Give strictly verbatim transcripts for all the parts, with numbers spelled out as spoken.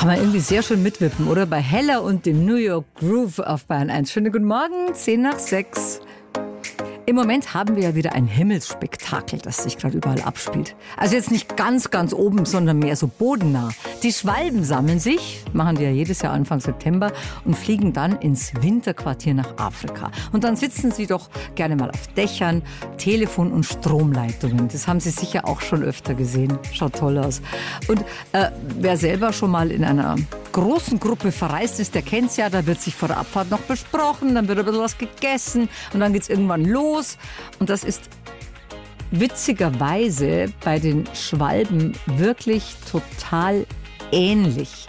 Kann man irgendwie sehr schön mitwippen, oder? Bei Heller und dem New York Groove auf Bayern eins. Schönen guten Morgen, zehn nach sechs. Im Moment haben wir ja wieder ein Himmelsspektakel, das sich gerade überall abspielt. Also jetzt nicht ganz, ganz oben, sondern mehr so bodennah. Die Schwalben sammeln sich, machen die ja jedes Jahr Anfang September und fliegen dann ins Winterquartier nach Afrika. Und dann sitzen sie doch gerne mal auf Dächern, Telefon- und Stromleitungen. Das haben Sie sicher auch schon öfter gesehen. Schaut toll aus. Und äh, wer selber schon mal in einer großen Gruppe verreist ist, der kennt's ja, da wird sich vor der Abfahrt noch besprochen, dann wird ein bisschen was gegessen und dann geht's irgendwann los. Und das ist witzigerweise bei den Schwalben wirklich total ähnlich.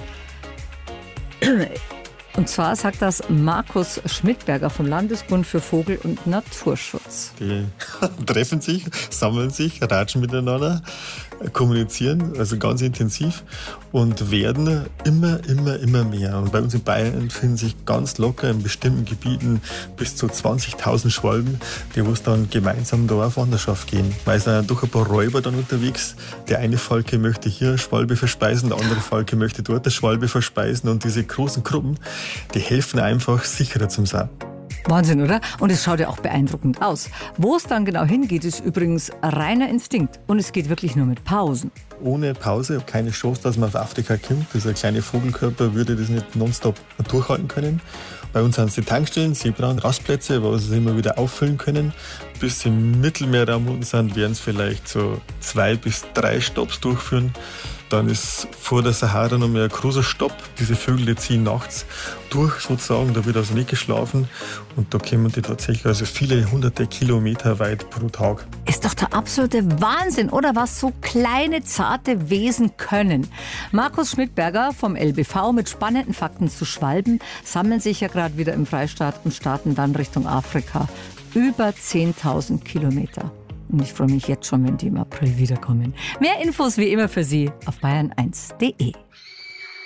Und zwar sagt das Markus Schmidberger vom Landesbund für Vogel- und Naturschutz. Die treffen sich, sammeln sich, ratschen miteinander, kommunizieren, also ganz intensiv und werden immer, immer, immer mehr. Und bei uns in Bayern finden sich ganz locker in bestimmten Gebieten bis zu zwanzigtausend Schwalben, die wo dann gemeinsam da auf Wanderschaft gehen. Weil es sind doch ein paar Räuber dann unterwegs. Der eine Falke möchte hier eine Schwalbe verspeisen, der andere Falke möchte dort eine Schwalbe verspeisen. Und diese großen Gruppen, die helfen einfach, sicherer zu sein. Wahnsinn, oder? Und es schaut ja auch beeindruckend aus. Wo es dann genau hingeht, ist übrigens reiner Instinkt. Und es geht wirklich nur mit Pausen. Ohne Pause, keine Chance, dass man auf Afrika kommt. Dieser kleine Vogelkörper würde das nicht nonstop durchhalten können. Bei uns sind es die Tankstellen, Seebrand, Rastplätze, wo sie immer wieder auffüllen können. Bis sie im Mittelmeerraum unten sind, werden es vielleicht so zwei bis drei Stopps durchführen. Dann ist vor der Sahara noch mehr ein großer Stopp. Diese Vögel, die ziehen nachts durch sozusagen, da wird also nicht geschlafen. Und da kommen die tatsächlich also viele hunderte Kilometer weit pro Tag. Ist doch der absolute Wahnsinn, oder was so kleine, zarte Wesen können. Markus Schmidberger vom L B V mit spannenden Fakten zu Schwalben sammeln sich ja gerade wieder im Freistaat und starten dann Richtung Afrika. Über zehntausend Kilometer. Und ich freue mich jetzt schon, wenn die im April wiederkommen. Mehr Infos wie immer für Sie auf bayern eins punkt de.